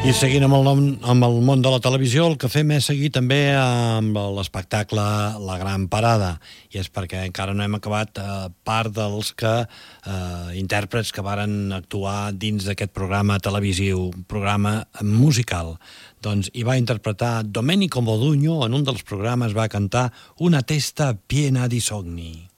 I seguint amb el món de la televisió, el que fem és seguir també amb l'espectacle La Gran Parada, i és perquè encara no hem acabat part dels intèrprets que varen actuar dins d'aquest programa televisiu, programa musical. Doncs hi va interpretar Domenico Modugno, en un dels programes va cantar Una testa piena di sogni.